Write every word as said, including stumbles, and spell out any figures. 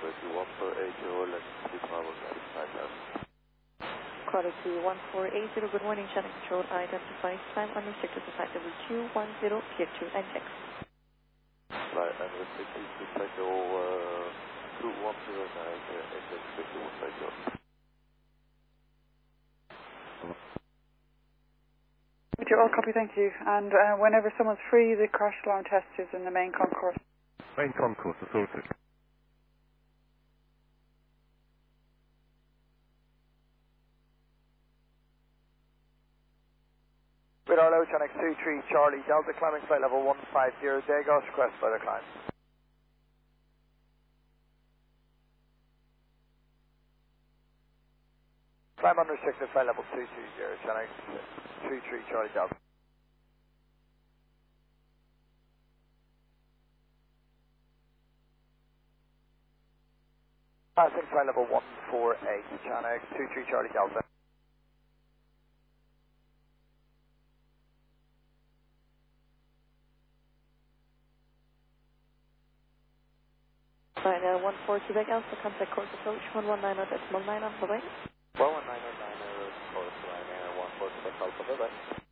Quality one four eight zero, let's keep our satisfied now. Quality one four eight zero, good morning, channel control. Identify time unrestricted to flight level two one zero, clear to and text. Flight unrestricted to flight level uh, two one zero nine, uh, engine fifty-one flight zero. All copy, thank you. And uh, whenever someone's free, the crash alarm test is in the main concourse. Main concourse, assorted. With our low Channel two three Charlie Delta, climbing flight level one five zero, Dagos, request by the climb. Climb unrestricted, flight level two two zero, Channel two three Charlie Delta. Passing flight level one four eight, Channel two three Charlie Delta. Flight uh, one four Quebec Alpha, contact course approach one one nine zero decimal nine on, bye-bye. one one nine zero nine zero, course line one four Quebec Alpha, bye bye.